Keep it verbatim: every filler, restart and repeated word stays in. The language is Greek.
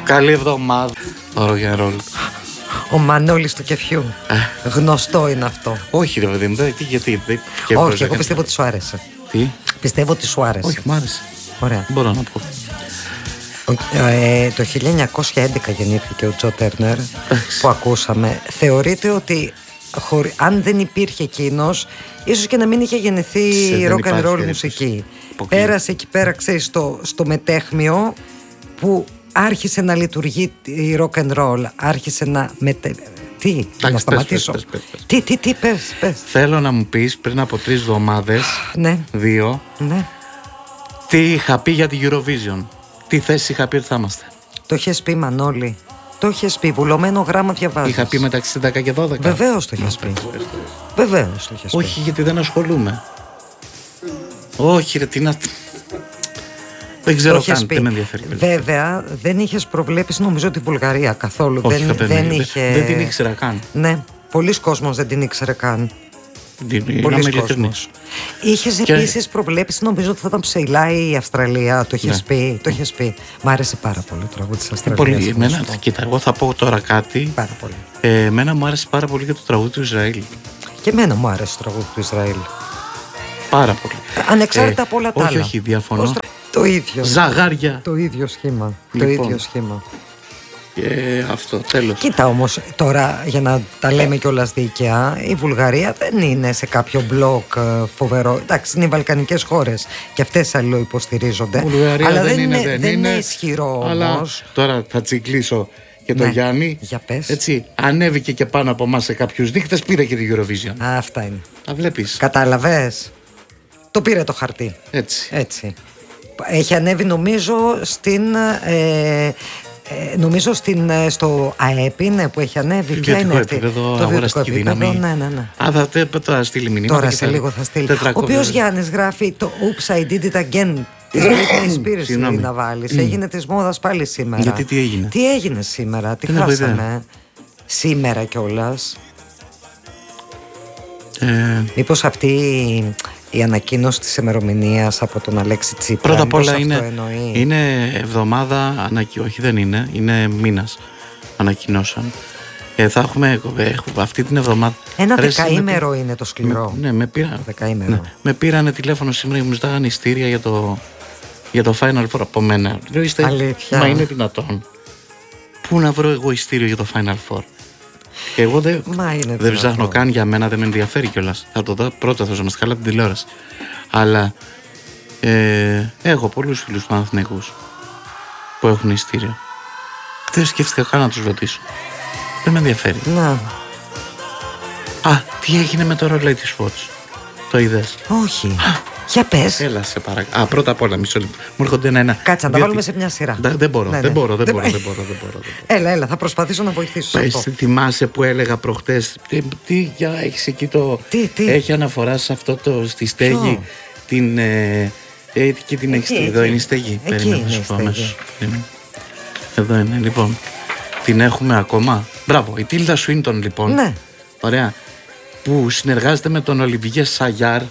Καλή εβδομάδα. Το rock and roll. Ο Μανώλης του Κεφιού. Ε. Γνωστό είναι αυτό. Όχι, ρε παιδί μου, τι, γιατί. Δεν, όχι, εγώ πιστεύω ότι σου άρεσε. Τι? Πιστεύω ότι σου άρεσε. Όχι, μου άρεσε. Ωραία. Μπορώ να πω. Ε, το χίλια εννιακόσια έντεκα γεννήθηκε ο Τζο Τέρνερ που ακούσαμε. Θεωρείται ότι χωρί, αν δεν υπήρχε εκείνος, ίσως και να μην είχε γεννηθεί η rock and roll μουσική. Πέρασε εκεί πέρα, ξέρεις, στο, στο μετέχμιο που άρχισε να λειτουργεί η rock and roll. Άρχισε να μετε... Τι, Άξι, να σταματήσω. Πες, πες, πες, πες. Τι, τι, τι, πες, πες. Θέλω να μου πεις πριν από τρεις εβδομάδες, ναι. δύο, ναι. τι είχα πει για την Eurovision. Τι θέση είχα πει ότι θα είμαστε. Το είχες πει, Μανώλη. Το είχες πει, βουλωμένο γράμμα διαβάζεις. Είχα πει μεταξύ δέκα και δώδεκα. Βεβαίως το είχες πει. Βεβαίως το είχες πει. Όχι, γιατί δεν ασχολούμαι. Όχι, ρε, τι να. Δεν ξέρω καν, δεν με ενδιαφέρει. Βέβαια, δεν είχες προβλέψει, νομίζω, τη Βουλγαρία καθόλου. Όχι, δεν, δεν, δεν, δεν, είχε... δεν την ήξερα καν. Ναι, πολλοί κόσμος δεν την ήξερε καν. Πολλοί κόσμος. Είχες και... επίσης προβλέψει, νομίζω, ότι θα ήταν ψηλά η Αυστραλία. Το είχες ναι. πει. Το είχες πει. Μ' άρεσε πάρα πολύ το τραγούδι της Αυστραλίας. Πολύ. Εμένα, κοίτα, εγώ θα πω τώρα κάτι. Πάρα πολύ. Ε, εμένα μου άρεσε πάρα πολύ και το τραγούδι του Ισραήλ. Και εμένα μου άρεσε το τραγούδι του Ισραήλ. Πάρα πολύ. Ανεξάρτητα ε, από όλα τα όχι, άλλα. Όχι, όχι, διαφωνώ. Το ίδιο. Ζαγάρια. Το ίδιο σχήμα. Λοιπόν, το ίδιο σχήμα. Και αυτό, τέλος. Κοίτα όμως, τώρα για να τα λέμε κιόλας δίκαια, η Βουλγαρία δεν είναι σε κάποιο μπλοκ φοβερό. Εντάξει, είναι οι βαλκανικές χώρες και αυτές αλληλοϊποστηρίζονται. Βουλγαρία αλλά δεν, δεν είναι, δεν δεν είναι, είναι ισχυρό όμως. Αλλά τώρα θα τσιγκλίσω και τον ναι. Γιάννη. Για πες. Έτσι, ανέβηκε και πάνω από εμάς σε κάποιους δείκτες, πήρε και την Eurovision. Α, αυτά είναι. Τα βλέπεις. Κατάλαβες. Το πήρε το χαρτί. Έτσι. Έτσι. Έχει ανέβει νομίζω στην... Ε, Ε, νομίζω στην, στο ΑΕΠ είναι που έχει ανέβει. Ποια είναι αυτή? Επίπεδο, το βιωτικό επίπεδο. Ναι, ναι, ναι. Α, θα, θα στείλει μηνύματα. Τώρα σε λίγο θα στείλει. Ο οποίος Γιάννης γράφει το Oops, I did it again. Τη Britney Spears να βάλεις. Έγινε της μόδας πάλι σήμερα. Γιατί τι έγινε? Τι έγινε σήμερα, τι χάσαμε σήμερα κιόλας. Ε... Μήπως αυτή η ανακοίνωση της ημερομηνίας από τον Αλέξη Τσίπρα? Πρώτα απ' όλα είναι, είναι εβδομάδα, ανακοι... όχι δεν είναι, είναι μήνας ανακοινώσαν. Ε, θα έχουμε, έχουμε αυτή την εβδομάδα. Ένα δεκαήμερο με... είναι το σκληρό. Με, ναι, με, πήρα, ναι, με πήρανε τηλέφωνο σήμερα και μου ζητάγανε ειστήρια για το, για το Final Four από μένα. Λέω, είστε, μα είναι δυνατόν? Πού να βρω εγώ ειστήριο για το Final Four? Και εγώ δεν, δεν ψάχνω καν, για μένα δεν με ενδιαφέρει κιόλας. Θα το δω πρώτα, θα είμαστε καλά από την τηλεόραση. Αλλά ε, έχω πολλούς φίλους Παναθηναϊκούς που έχουν ειστήριο. Δεν σκέφτηκα καν να τους ρωτήσω. Δεν με ενδιαφέρει. Να. Α, τι έγινε με το ρολόι της Watch? Το είδες? Όχι. Για πες. Έλα σε παρακαλώ. Α, πρώτα απ' όλα, μισό λεπτό. Μου έρχονται ένα-ένα. Κάτσε να τα βάλουμε σε μια σειρά. Δεν, δεν μπορώ, ναι, δεν ναι. μπορώ, δεν μπορώ, δεν μπορώ, δεν μπορώ. Έλα, έλα, θα προσπαθήσω να βοηθήσω. Πες, θυμάσαι που έλεγα προχτές? Τι, τι για έχεις εκεί το. Τι, τι. Έχει αναφορά σε αυτό το στη στέγη. Ποιο? Την. Ε, ε, και την έχει. Εδώ είναι η στέγη. Περίμενε να σου πω αμέσως. Εδώ είναι, λοιπόν. Την έχουμε ακόμα. Μπράβο, η Τίλντα Σουίντον, λοιπόν. Ναι. Ωραία. Που συνεργάζεται με τον Ολιβιέ Σαγιάρ.